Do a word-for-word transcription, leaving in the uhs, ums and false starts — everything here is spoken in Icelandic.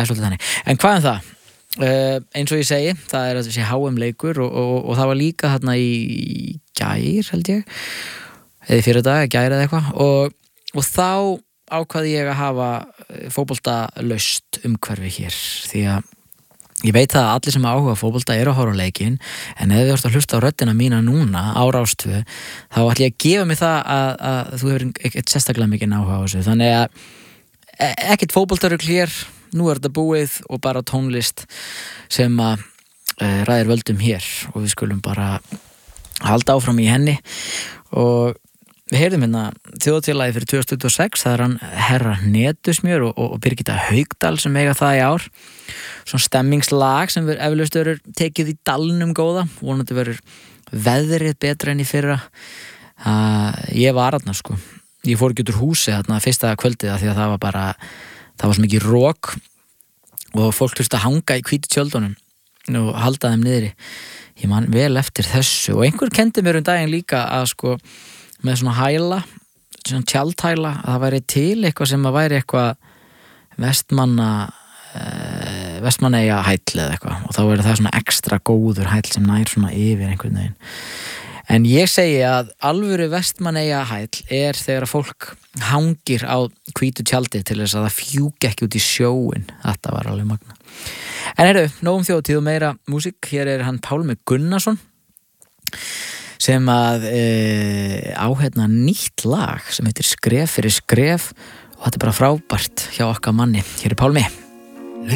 það er svolítið þannig. En hvað um það? Uh, eins og ég segi, það er þessi H M leikur og, og, og það var líka þarna í gær held ég eða fyrir dag, gær eða eitthvað og, og þá ákvaði ég að hafa fótbolta laust umhverfi hér því að ég veit það að allir sem áhuga fótbolta eru að horfa á leikinn en ef þið vorst að hlusta á röddina mína núna á Rás tvö þá ætla ég að gefa mig það að, að þú hefur ekkert sérstaklega mikið áhuga á þessu þannig að ekkert fótboltarugl hér nú er þetta búið og bara tónlist sem að uh, ræðir völdum hér og við skulum bara halda áfram í henni og við heyrðum hérna þjóðatíðalagið fyrir tvö þúsund tuttugu og sex það er hann Herra Netusmjör og, og, og Birgitta Haukdal sem eiga það í ár svona stemmingslag sem við eflaust verður tekið í dalnum góða vonandi verður veðrið betra enn í fyrra uh, ég var þarna sko ég fór ekki út úr húsi þarna fyrsta kvöldið því að það var bara það var svo mikið rok og fólk þurfti að hanga í hvítu tjöldunum og halda þeim niðri ég man vel eftir þessu og einhver kendi mér um daginn líka að sko með svona hæla svona tjaldhæla að það væri til eitthvað sem að væri eitthvað vestmanna eh, vestmanneja hæll eða eitthvað og þá verður það svona ekstra góður hæll sem nær svona yfir einhvern veginn en ég segi að alvöru vestmanneja hæll er þegar að fólk hangir á hvítu tjaldi til þess að það fjúki ekki út í sjóin þetta var alveg magna en heyrðu, nógum þjóðtíð og meira músík hér er hann Pálmi Gunnarsson sem að e, á hérna nýtt lag sem heitir Skref fyrir skref og þetta er bara frábært hjá okkar manni hér er Pálmi